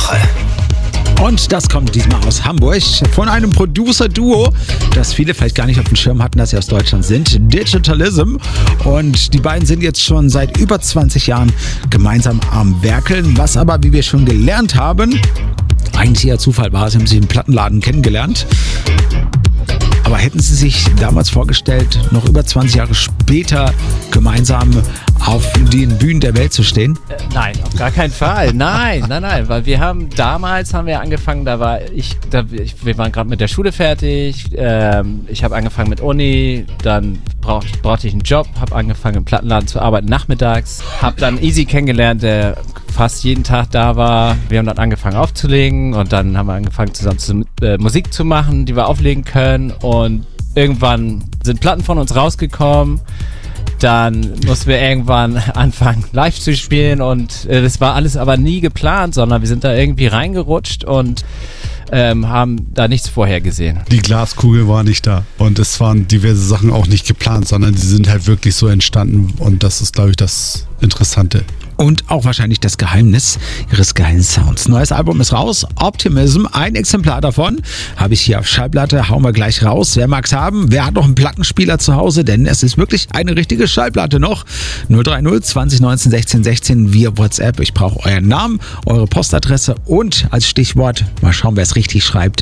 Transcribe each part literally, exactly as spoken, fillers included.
Woche. Und das kommt diesmal aus Hamburg von einem Producer-Duo, das viele vielleicht gar nicht auf dem Schirm hatten, dass sie aus Deutschland sind. Digitalism. Und die beiden sind jetzt schon seit über zwanzig Jahren gemeinsam am Werkeln. Was aber, wie wir schon gelernt haben, eigentlich eher Zufall war. Sie haben sich im Plattenladen kennengelernt. Aber hätten sie sich damals vorgestellt, noch über zwanzig Jahre später gemeinsam auf den Bühnen der Welt zu stehen? Äh, nein, auf gar keinen Fall. Nein, nein, nein, weil wir haben damals haben wir angefangen, da war ich, da, ich wir waren gerade mit der Schule fertig, ähm, ich habe angefangen mit Uni, dann brauch, brauchte ich einen Job, habe angefangen im Plattenladen zu arbeiten nachmittags, habe dann Easy kennengelernt, der fast jeden Tag da war. Wir haben dann angefangen aufzulegen und dann haben wir angefangen zusammen zu, äh, Musik zu machen, die wir auflegen können, und irgendwann sind Platten von uns rausgekommen. Dann mussten wir irgendwann anfangen, live zu spielen, und äh, das war alles aber nie geplant, sondern wir sind da irgendwie reingerutscht und ähm, haben da nichts vorher gesehen. Die Glaskugel war nicht da und es waren diverse Sachen auch nicht geplant, sondern die sind halt wirklich so entstanden, und das ist, glaube ich, das Interessante. Und auch wahrscheinlich das Geheimnis ihres geilen Sounds. Neues Album ist raus, Optimism, ein Exemplar davon habe ich hier auf Schallplatte, hauen wir gleich raus. Wer mag's haben? Wer hat noch einen Plattenspieler zu Hause? Denn es ist wirklich eine richtige Schallplatte noch. null drei null zwanzig neunzehn sechzehn sechzehn via WhatsApp. Ich brauche euren Namen, eure Postadresse und als Stichwort, mal schauen, wer es richtig schreibt,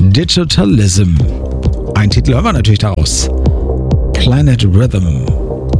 Digitalism. Ein Titel hören wir natürlich daraus. Planet Rhythm.